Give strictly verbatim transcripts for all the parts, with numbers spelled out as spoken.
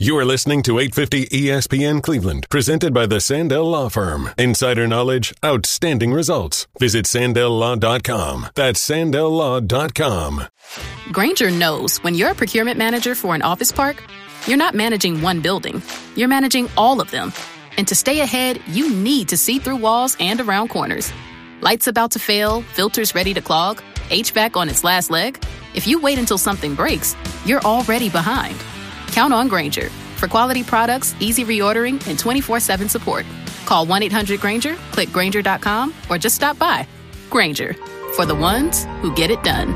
You are listening to eight fifty E S P N Cleveland, presented by the Sandell Law Firm. Insider knowledge, outstanding results. Visit Sandell Law dot com. That's Sandell Law dot com. Grainger knows when you're a procurement manager for an office park, you're not managing one building. You're managing all of them. And to stay ahead, you need to see through walls and around corners. Lights about to fail, filters ready to clog, H V A C on its last leg. If you wait until something breaks, you're already behind. Count on Grainger for quality products, easy reordering, and twenty-four seven support. Call one eight hundred Grainger, click Grainger dot com, or just stop by. Grainger, for the ones who get it done.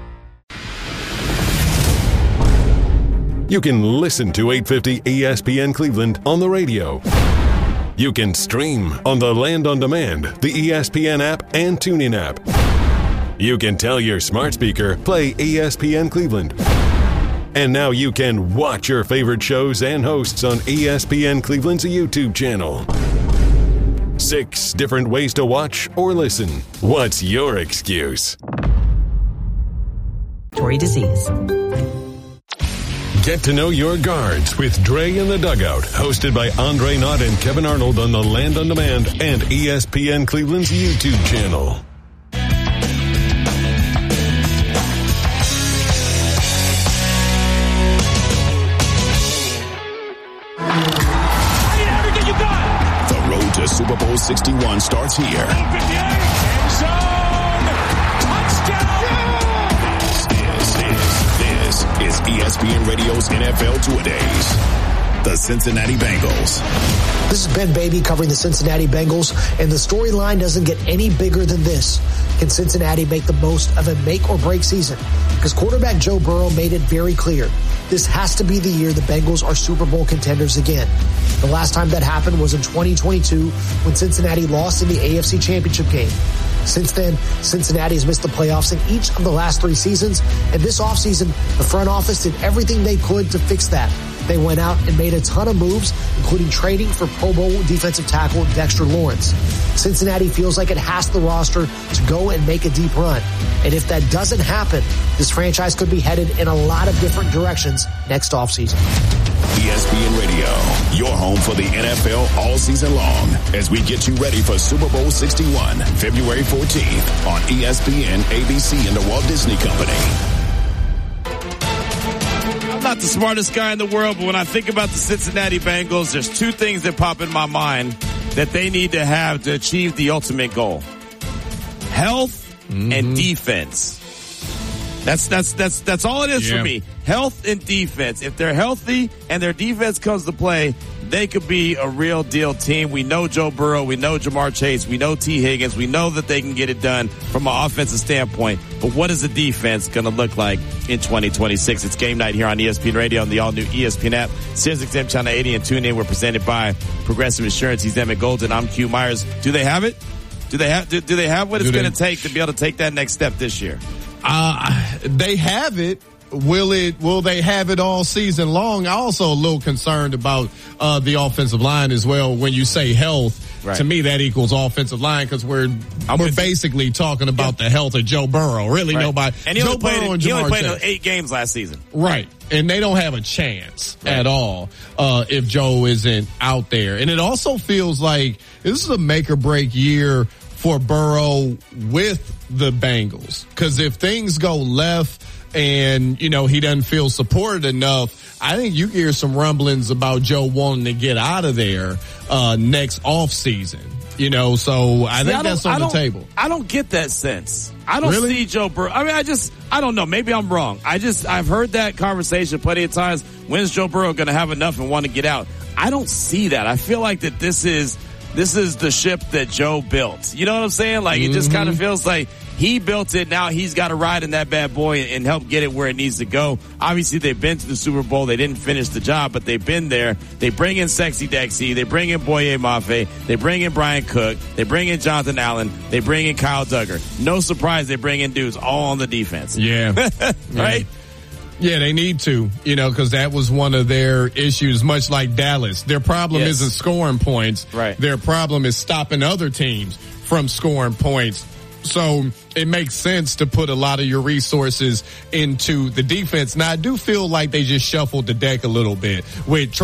You can listen to eight fifty E S P N Cleveland on the radio. You can stream on the Land on Demand, the E S P N app, and TuneIn app. You can tell your smart speaker, play E S P N Cleveland. And now you can watch your favorite shows and hosts on E S P N Cleveland's YouTube channel. Six different ways to watch or listen. What's your excuse? Tory disease. Get to know your guards with Dre in the Dugout, hosted by Andre Knott and Kevin Arnold on the Land on Demand and E S P N Cleveland's YouTube channel. The road to Super Bowl sixty-one starts here. Is E S P N Radio's N F L Two-A-Days. The Cincinnati Bengals. This is Ben Baby covering the Cincinnati Bengals, and the storyline doesn't get any bigger than this. Can Cincinnati make the most of a make-or-break season? Because quarterback Joe Burrow made it very clear. This has to be the year the Bengals are Super Bowl contenders again. The last time that happened was in twenty twenty-two when Cincinnati lost in the A F C Championship game. Since then, Cincinnati has missed the playoffs in each of the last three seasons, and this offseason, the front office did everything they could to fix that. They went out and made a ton of moves, including trading for Pro Bowl defensive tackle Dexter Lawrence. Cincinnati feels like it has the roster to go and make a deep run. And if that doesn't happen, this franchise could be headed in a lot of different directions next offseason. E S P N Radio, your home for the N F L all season long, as we get you ready for Super Bowl sixty-one, February fourteenth on E S P N, A B C, and the Walt Disney Company. I'm not the smartest guy in the world, but when I think about the Cincinnati Bengals, there's two things that pop in my mind that they need to have to achieve the ultimate goal. Health mm-hmm. and defense. That's, that's, that's, that's all it is yeah. for me. Health and defense. If they're healthy and their defense comes to play, they could be a real deal team. We know Joe Burrow. We know Jamar Chase. We know T. Higgins. We know that they can get it done from an offensive standpoint. But what is the defense going to look like in twenty twenty-six? It's game night here on E S P N Radio on the all-new E S P N app. SiriusXM Channel eighty and tune in. We're presented by Progressive Insurance. He's Emmett Golden. I'm Q Myers. Do they have it? Do they have, do, do they have what it's going to take to be able to take that next step this year? Uh, they have it. Will it, will they have it all season long? I'm also a little concerned about, uh, the offensive line as well. When you say health, right. to me that equals offensive line because we're, I'm we're basically talking about yeah. the health of Joe Burrow. Really right. nobody. And he Joe only played, Burrow and he only Jamar played eight games last season. Right. And they don't have a chance right. at all, uh, if Joe isn't out there. And it also feels like this is a make or break year for Burrow with the Bengals. Cause if things go left, and, you know, he doesn't feel supported enough, I think you hear some rumblings about Joe wanting to get out of there uh next off season. You know, so I See, think I that's on the table. I don't get that sense. I don't really? see Joe Burrow. I mean, I just, I don't know. Maybe I'm wrong. I just, I've heard that conversation plenty of times. When's Joe Burrow going to have enough and want to get out? I don't see that. I feel like that this is, this is the ship that Joe built. You know what I'm saying? Like, mm-hmm. it just kind of feels like he built it. Now he's got to ride in that bad boy and help get it where it needs to go. Obviously, they've been to the Super Bowl. They didn't finish the job, but they've been there. They bring in Sexy Dexy. They bring in Boye Mafe. They bring in Brian Cook. They bring in Jonathan Allen. They bring in Kyle Duggar. No surprise they bring in dudes all on the defense. Yeah. Right? Yeah. Yeah, they need to, you know, because that was one of their issues, much like Dallas. Their problem yes. isn't scoring points. Right. Their problem is stopping other teams from scoring points. So it makes sense to put a lot of your resources into the defense. Now, I do feel like they just shuffled the deck a little bit with